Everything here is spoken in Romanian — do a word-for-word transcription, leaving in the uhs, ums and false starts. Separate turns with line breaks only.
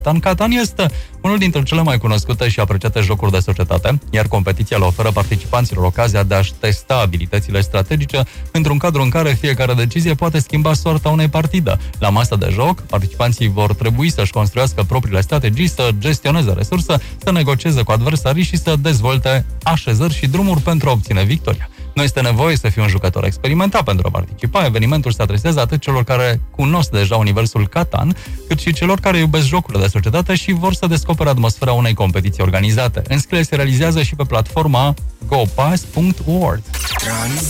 Catan. Catan este unul dintre cele mai cunoscute și apreciate jocuri de societate, iar competiția le oferă participanților ocazia de a-și testa abilitățile strategice într-un cadru în care fiecare decizie poate schimba soarta unei partide. La masa de joc, participanții vor trebui să-și construiască propriile strategii, să gestioneze resurse, să negocieze cu adversarii și să dezvolte așezări și drumuri pentru a obține victoria. Nu este nevoie să fii un jucător experimentat pentru a participa. Evenimentul se adresează atât celor care cunosc deja universul Catan, cât și celor care iubesc jocurile de societate și vor să descopere atmosfera unei competiții organizate. Înscrierile se realizează și pe platforma go pass punct org.